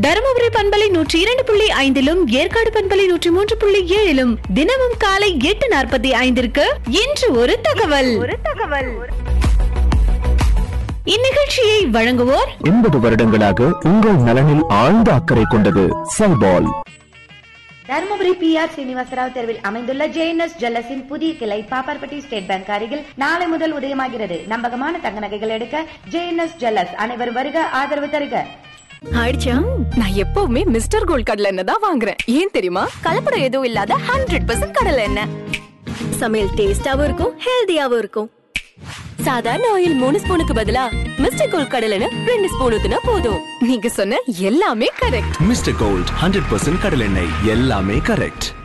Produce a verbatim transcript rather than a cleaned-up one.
தருமபுரி பண்பலை நூற்றி இரண்டு புள்ளி ஐந்திலும் ஏற்காடு பண்பலை நூற்றி மூன்று புள்ளி ஏழிலும் தினமும் காலை எட்டு நாற்பத்தி ஐந்திற்கு இன்று ஒரு தகவல் ஒரு தகவல் இந்நிகழ்ச்சியை வழங்குவோர் எண்பது வருடங்களாக உங்கள் நலனில் ஆழ்ந்த அக்கறை கொண்டது சைபால். தருமபுரி பி ஆர் சீனிவாசராவ் தெருவில் அமைந்துள்ள ஜேஎன்எஸ் ஜுவல்லர்ஸின் புதிய கிளை பாப்பார்பட்டி ஸ்டேட் பேங்க் அருகில் நாளை முதல் உதயமாகிறது. நம்பகமான தங்க நகைகள் எடுக்க ஜேஎன்எஸ் ஜுவல்லர்ஸ். அனைவரும் வருக, ஆதரவு தருக. ஆயிடுச்சா? நான் எப்பவுமே மிஸ்டர் கோல்ட் கடலை எண்ணெய் தான் வாங்குறேன். ஏன் தெரியுமா? கலப்படம் எதுவும் இல்லாத ஹண்ட்ரட் பர்சன்ட் கடலை எண்ணெய். சமையல் டேஸ்டாவும் இருக்கும், ஹெல்தியாவும் இருக்கும். சாதாரண ஆயில் மூணு ஸ்பூனுக்கு பதிலா மிஸ்டர் கோல்ட் கடலை எண்ணெய் ரெண்டு ஸ்பூன் ஊத்துனா போதும். நீங்க சொன்ன எல்லாமே correct. Mister gold hundred percent கடலை எண்ணெய், எல்லாமே கரெக்ட்.